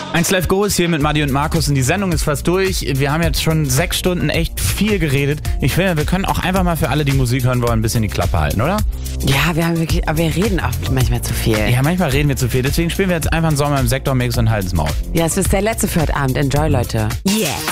1 Live Go ist hier mit Madi und Markus und die Sendung ist fast durch. Wir haben jetzt schon 6 Stunden echt viel geredet. Ich finde, wir können auch einfach mal für alle, die Musik hören wollen, ein bisschen die Klappe halten, oder? Ja, aber wir reden auch manchmal zu viel. Ja, manchmal reden wir zu viel. Deswegen spielen wir jetzt einfach einen Sommer im Sektormix und halten das Maul. Ja, es ist der letzte für heute Abend. Enjoy, Leute. Yeah.